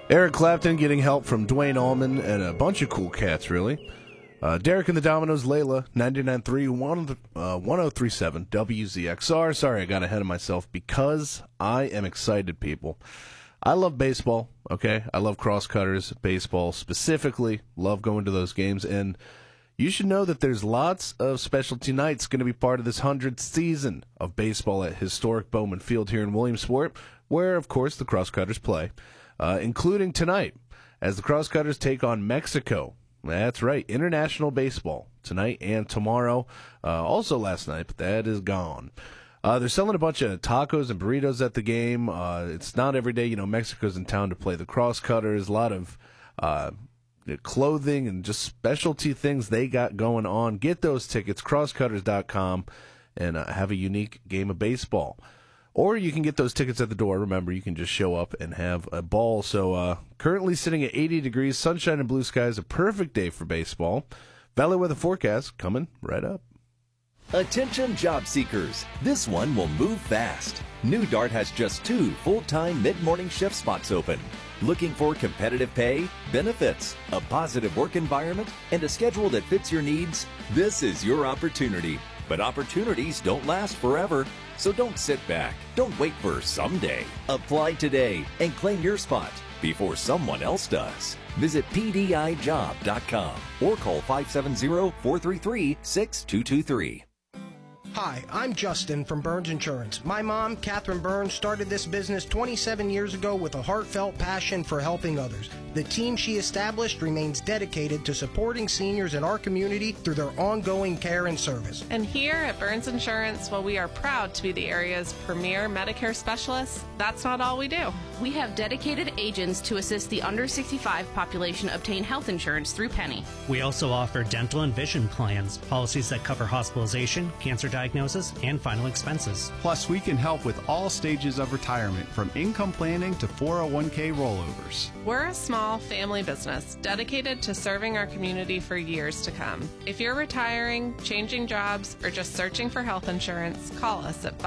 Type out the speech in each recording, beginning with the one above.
Eric Clapton getting help from Dwayne Allman and a bunch of cool cats, really. Derek and the Dominoes, Layla, 99.3, 1037, WZXR. Sorry, I got ahead of myself because I am excited, people. I love baseball, okay? I love cross-cutters, baseball specifically. Love going to those games. And you should know that there's lots of specialty nights going to be part of this 100th season of baseball at historic Bowman Field here in Williamsport, where, of course, the cross-cutters play, including tonight as the cross-cutters take on Mexico. That's right, international baseball tonight and tomorrow. Also last night, but that is gone. They're selling a bunch of tacos and burritos at the game. It's not every day, Mexico's in town to play the cross-cutters. A lot of clothing and just specialty things they got going on. Get those tickets, crosscutters.com, and have a unique game of baseball. Or you can get those tickets at the door. Remember, you can just show up and have a ball. So currently sitting at 80 degrees, sunshine and blue skies, a perfect day for baseball. Valley weather forecast coming right up. Attention job seekers, this one will move fast. New Dart has just 2 full-time mid-morning shift spots open. Looking for competitive pay, benefits, a positive work environment, and a schedule that fits your needs? This is your opportunity. But opportunities don't last forever, so don't sit back. Don't wait for someday. Apply today and claim your spot before someone else does. Visit pdijob.com or call 570-433-6223. Hi, I'm Justin from Burns Insurance. My mom, Catherine Burns, started this business 27 years ago with a heartfelt passion for helping others. The team she established remains dedicated to supporting seniors in our community through their ongoing care and service. And here at Burns Insurance, while we are proud to be the area's premier Medicare specialists, that's not all we do. We have dedicated agents to assist the under 65 population obtain health insurance through Penny. We also offer dental and vision plans, policies that cover hospitalization, cancer diagnosis, and final expenses. Plus, we can help with all stages of retirement, from income planning to 401k rollovers. We're a small family business dedicated to serving our community for years to come. If you're retiring, changing jobs, or just searching for health insurance, call us at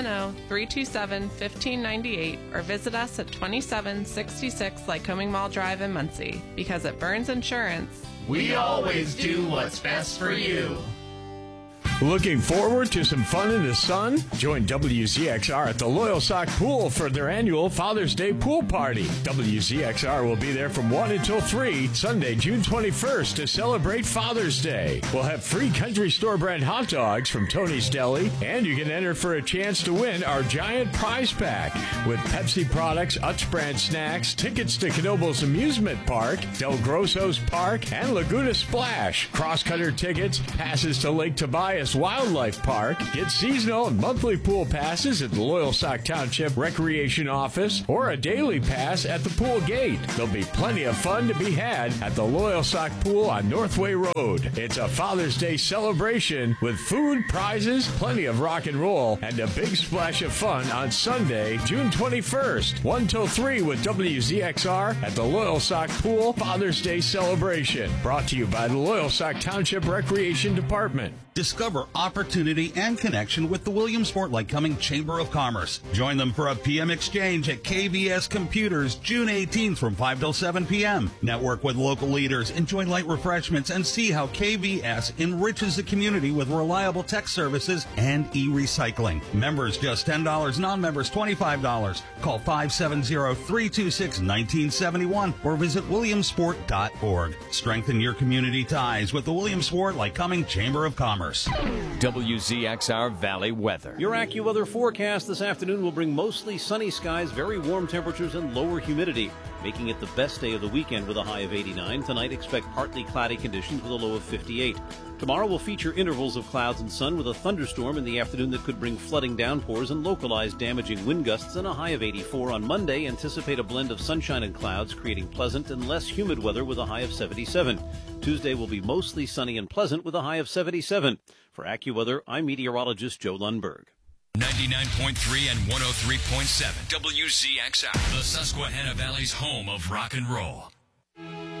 570-327-1598 or visit us at 2766 Lycoming Mall Drive in Muncie. Because at Burns Insurance, we always do what's best for you. Looking forward to some fun in the sun? Join WZXR at the Loyal Sock Pool for their annual Father's Day pool party. WZXR will be there from 1 until 3, Sunday, June 21st, to celebrate Father's Day. We'll have free country store brand hot dogs from Tony's Deli, and you can enter for a chance to win our giant prize pack with Pepsi products, Utz brand snacks, tickets to Knoebels Amusement Park, Del Grosso's Park, and Laguna Splash, cross-cutter tickets, passes to Lake Tobias Wildlife Park. Get seasonal and monthly pool passes at the Loyalsock Township Recreation Office or a daily pass at the pool gate. There'll be plenty of fun to be had at the Loyalsock Pool on Northway Road. It's a Father's Day celebration with food, prizes, plenty of rock and roll, and a big splash of fun on Sunday, June 21st, 1 till 3 with WZXR at the Loyalsock Pool Father's Day celebration. Brought to you by the Loyalsock Township Recreation Department. Discover opportunity and connection with the Williamsport Lycoming Chamber of Commerce. Join them for a PM exchange at KVS Computers June 18th from 5 till 7 p.m. Network with local leaders, enjoy light refreshments, and see how KVS enriches the community with reliable tech services and e-recycling. Members just $10, non-members $25. Call 570-326-1971 or visit williamsport.org. Strengthen your community ties with the Williamsport Lycoming Chamber of Commerce. WZXR Valley weather. Your AccuWeather forecast this afternoon will bring mostly sunny skies, very warm temperatures, and lower humidity, making it the best day of the weekend with a high of 89. Tonight, expect partly cloudy conditions with a low of 58. Tomorrow will feature intervals of clouds and sun with a thunderstorm in the afternoon that could bring flooding downpours and localized damaging wind gusts, and a high of 84. On Monday, anticipate a blend of sunshine and clouds, creating pleasant and less humid weather with a high of 77. Tuesday will be mostly sunny and pleasant with a high of 77. For AccuWeather, I'm meteorologist Joe Lundberg. 99.3 and 103.7 WZXR, the Susquehanna Valley's home of rock and roll.